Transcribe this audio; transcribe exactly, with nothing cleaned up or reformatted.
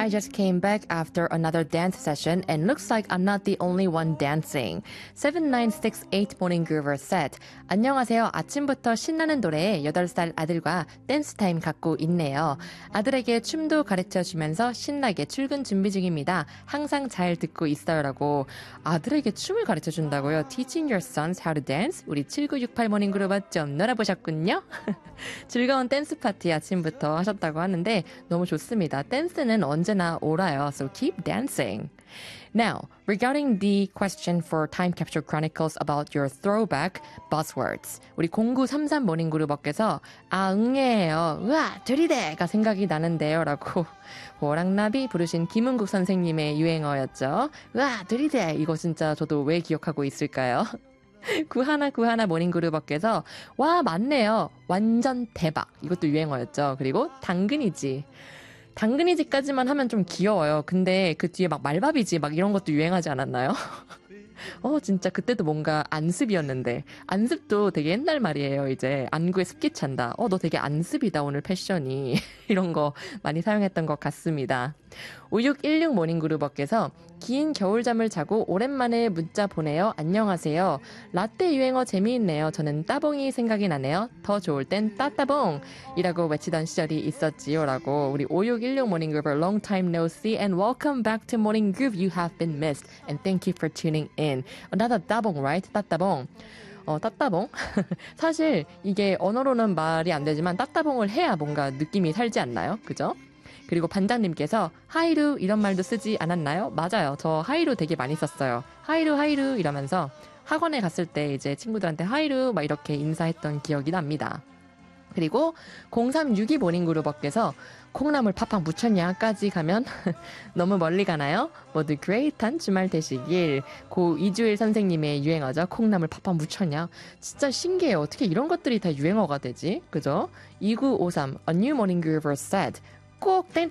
I just came back after another dance session and looks like I'm not the only one dancing. seven nine six eight Morning Groover said, 안녕하세요. 아침부터 신나는 노래에 여덟 살 아들과 댄스 타임 갖고 있네요. 아들에게 춤도 가르쳐주면서 신나게 출근 준비 중입니다. 항상 잘 듣고 있어요라고. 아들에게 춤을 가르쳐준다고요? Teaching your sons how to dance? 우리 칠구육팔 Morning Groover 좀 놀아보셨군요. 즐거운 댄스 파티 아침부터 하셨다고 하는데 너무 좋습니다. 댄스는 언제나 옳아요. So keep dancing. Now, regarding the question for Time Capsule Chronicles about your throwback buzzwords. 우리 공구삼삼 모닝그룹업께서 아, 응애예요. 으아, 들이대가 생각이 나는데요. 라고 호랑나비 부르신 김은국 선생님의 유행어였죠. 으아, 들이대. 이거 진짜 저도 왜 기억하고 있을까요? 구하나 구하나 모닝그룹업께서 와, 맞네요. 완전 대박. 이것도 유행어였죠. 그리고 당근이지. 당근이지까지만 하면 좀 귀여워요. 근데 그 뒤에 막 말밥이지 막 이런 것도 유행하지 않았나요? 어, 진짜 그때도 뭔가 안습이었는데. 안습도 되게 옛날 말이에요. 이제 안구에 습기 찬다. 어, 너 되게 안습이다 오늘 패션이. 이런 거 많이 사용했던 것 같습니다. 오육일육 모닝그룹업께서 긴 겨울잠을 자고 오랜만에 문자 보내요. 안녕하세요. 라떼 유행어 재미있네요. 저는 따봉이 생각이 나네요. 더 좋을 땐 따따봉 이라고 외치던 시절이 있었지요. 라고 우리 오육일육 모닝그룹 long time no see and welcome back to Morning Groove. You have been missed and thank you for tuning in. 나다 따봉 right? 따따봉. 어, 따따봉? 사실 이게 언어로는 말이 안 되지만 따따봉을 해야 뭔가 느낌이 살지 않나요? 그죠? 그리고 반장님께서 하이루 이런 말도 쓰지 않았나요? 맞아요. 저 하이루 되게 많이 썼어요. 하이루 하이루 이러면서 학원에 갔을 때 이제 친구들한테 하이루 막 이렇게 인사했던 기억이 납니다. 그리고 공삼육이 모닝그룹업께서 콩나물 팍팍 묻혔냐까지 가면 너무 멀리 가나요? 모두 그레이트한 주말 되시길. 고 이주일 선생님의 유행어죠. 콩나물 팍팍 묻혔냐. 진짜 신기해요. 어떻게 이런 것들이 다 유행어가 되지? 그죠? 이구오삼 A new morning groover said 꼭